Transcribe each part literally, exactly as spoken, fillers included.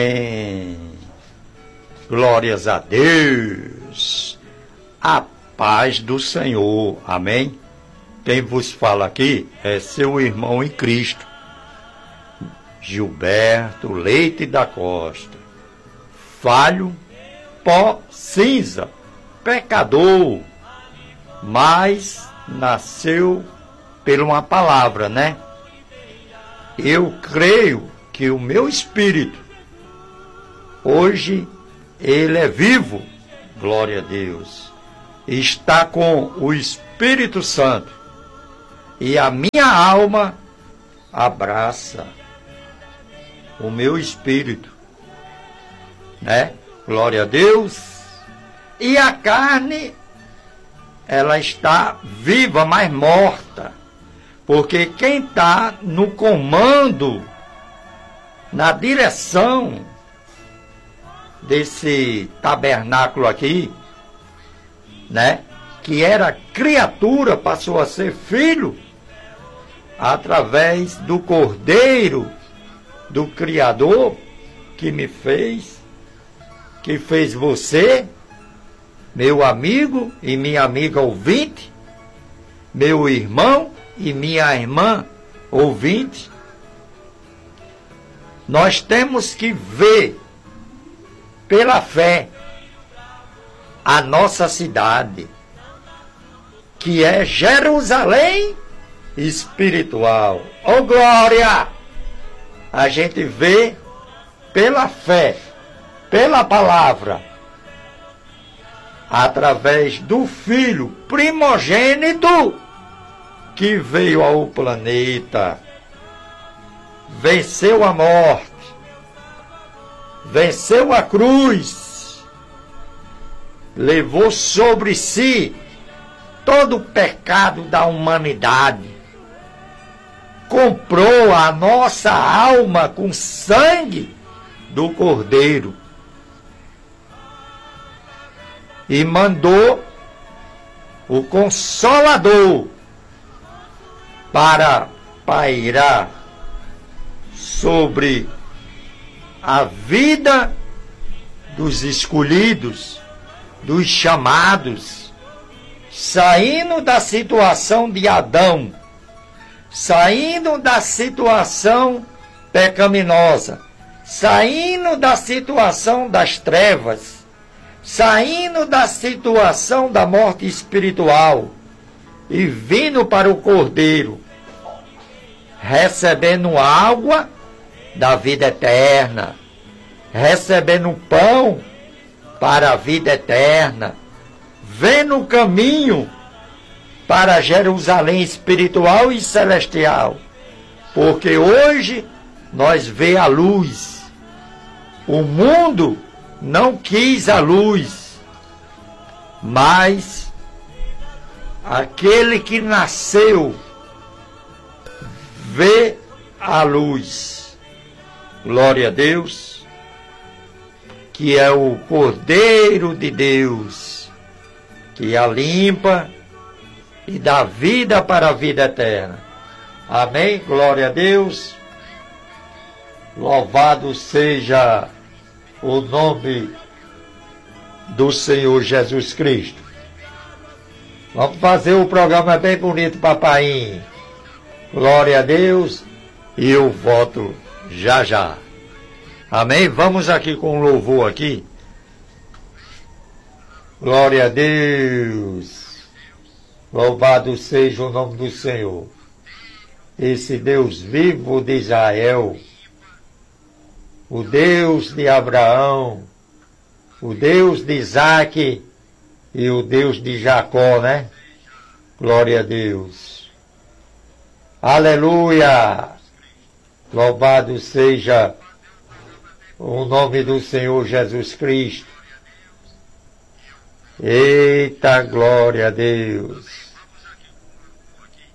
Glórias a Deus. A paz do Senhor. Amém? Quem vos fala aqui é seu irmão em Cristo, Gilberto Leite da Costa. Falho, pó, cinza, pecador, mas nasceu por uma palavra, né? Eu creio que o meu espírito, hoje, ele é vivo, glória a Deus, está com o Espírito Santo, e a minha alma abraça o meu espírito, né? Glória a Deus. E a carne, ela está viva, mas morta, porque quem está no comando, na direção desse tabernáculo aqui, né, que era criatura, passou a ser filho, através do Cordeiro do Criador, que me fez, que fez você, meu amigo e minha amiga ouvinte, meu irmão e minha irmã ouvinte. Nós temos que ver pela fé a nossa cidade, que é Jerusalém espiritual. Oh, glória! A gente vê pela fé, pela palavra, através do Filho primogênito que veio ao planeta, venceu a morte, venceu a cruz, levou sobre si todo o pecado da humanidade, comprou a nossa alma com sangue do Cordeiro e mandou o Consolador para pairar sobre a vida dos escolhidos, dos chamados, saindo da situação de Adão, saindo da situação pecaminosa, saindo da situação das trevas, saindo da situação da morte espiritual e vindo para o Cordeiro, recebendo água da vida eterna, recebendo pão para a vida eterna, vendo o caminho para Jerusalém espiritual e celestial, porque hoje nós vê a luz. O mundo não quis a luz, mas aquele que nasceu vê a luz. Glória a Deus, que é o Cordeiro de Deus, que a limpa e dá vida para a vida eterna. Amém? Glória a Deus. Louvado seja o nome do Senhor Jesus Cristo. Vamos fazer o programa bem bonito, papai. Glória a Deus. E eu volto já já. Amém? Vamos aqui com um louvor aqui. Glória a Deus. Louvado seja o nome do Senhor. Esse Deus vivo de Israel, o Deus de Abraão, o Deus de Isaac e o Deus de Jacó, né? Glória a Deus. Aleluia! Louvado seja o nome do Senhor Jesus Cristo. Eita, glória a Deus.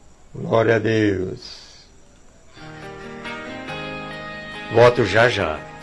Glória a Deus. Volto já já.